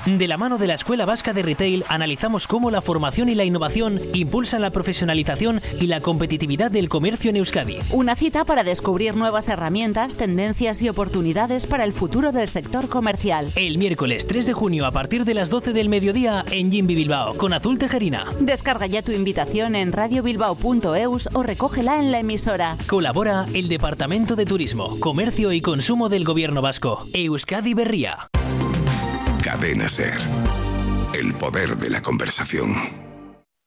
De la mano de la Escuela Vasca de Retail analizamos cómo la formación y la innovación impulsan la profesionalización y la competitividad del comercio en Euskadi. Una cita para descubrir nuevas herramientas, tendencias y oportunidades para el futuro del sector comercial. El miércoles 3 de junio a partir de las 12 del mediodía en Jimbi Bilbao con Azul Tejerina. Descarga ya tu invitación en radiobilbao.eus o recógela en la emisora. Colabora el Departamento de Turismo, Comercio y Consumo del Gobierno Vasco. Euskadi Berria. Cadena SER. El poder de la conversación.